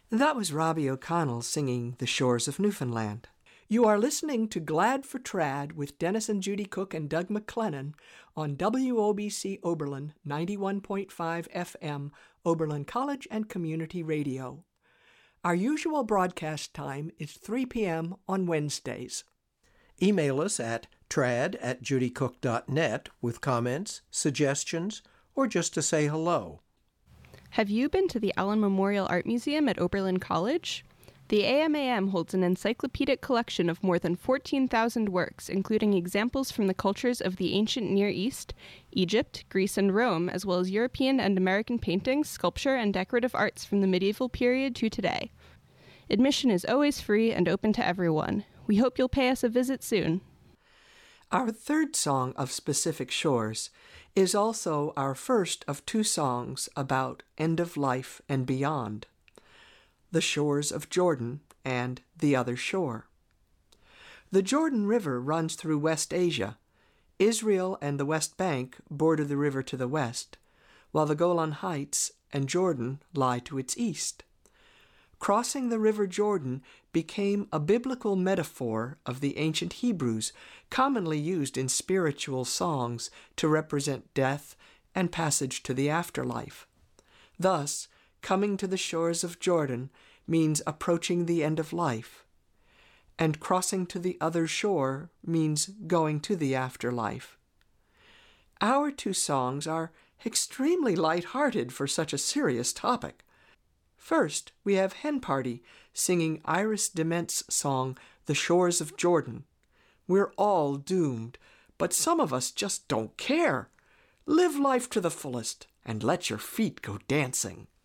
That was Robbie O'Connell singing The Shores of Newfoundland. You are listening to Glad for Trad with Dennis and Judy Cook and Doug McLennan on WOBC Oberlin 91.5 FM, Oberlin College and Community Radio. Our usual broadcast time is 3 p.m. on Wednesdays. Email us at trad@judycook.net with comments, suggestions, or just to say hello. Have you been to the Allen Memorial Art Museum at Oberlin College? The AMAM holds an encyclopedic collection of more than 14,000 works, including examples from the cultures of the ancient Near East, Egypt, Greece, and Rome, as well as European and American paintings, sculpture, and decorative arts from the medieval period to today. Admission is always free and open to everyone. We hope you'll pay us a visit soon. Our third song of Specific Shores is also our first of two songs about end of life and beyond. The Shores of Jordan and The Other Shore. The Jordan River runs through West Asia. Israel and the West Bank border the river to the west, while the Golan Heights and Jordan lie to its east. Crossing the River Jordan became a biblical metaphor of the ancient Hebrews, commonly used in spiritual songs to represent death and passage to the afterlife. Thus, coming to the shores of Jordan means approaching the end of life, and crossing to the other shore means going to the afterlife. Our two songs are extremely light-hearted for such a serious topic. First, we have Hen Party singing Iris DeMent's song, The Shores of Jordan. We're all doomed, but some of us just don't care. Live life to the fullest and let your feet go dancing.